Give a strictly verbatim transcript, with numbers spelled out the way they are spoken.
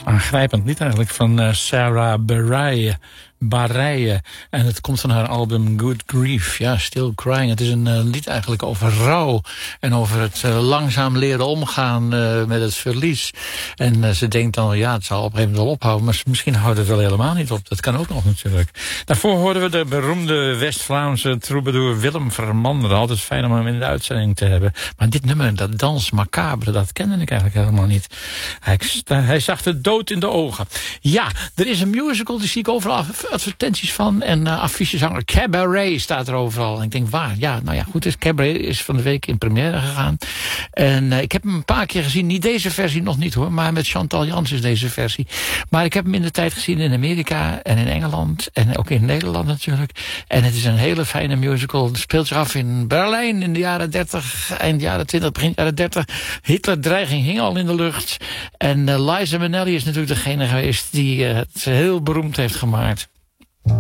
Aangrijpend lied eigenlijk van uh, Sarah Bareilles. Bareilles. En het komt van haar album Good Grief. Ja, Still Crying. Het is een uh, lied eigenlijk over rouw. En over het uh, langzaam leren omgaan uh, met het verlies. En uh, ze denkt dan, ja, het zal op een gegeven moment wel ophouden. Maar misschien houdt het wel helemaal niet op. Dat kan ook nog natuurlijk. Daarvoor hoorden we de beroemde West-Vlaamse troubadour Willem Vermanderen. Altijd fijn om hem in de uitzending te hebben. Maar dit nummer, dat Dans Macabre, dat kende ik eigenlijk helemaal niet. Hij, hij zag de dood in de ogen. Ja, er is een musical, die zie ik overal advertenties van. En uh, affichezanger Cabaret staat er overal. En ik denk, waar? Ja, nou ja, goed. Dus Cabaret is van de week in première gegaan. En uh, ik heb hem een paar keer gezien. Niet deze versie, nog niet hoor. Maar met Chantal Jans is deze versie. Maar ik heb hem in de tijd gezien in Amerika en in Engeland. En ook in Nederland natuurlijk. En het is een hele fijne musical. Het speelt zich af in Berlijn in de jaren dertig. Eind jaren twintig, begin jaren dertig. Hitler-dreiging hing al in de lucht. En uh, Liza Minnelli is natuurlijk degene geweest die uh, het heel beroemd heeft gemaakt.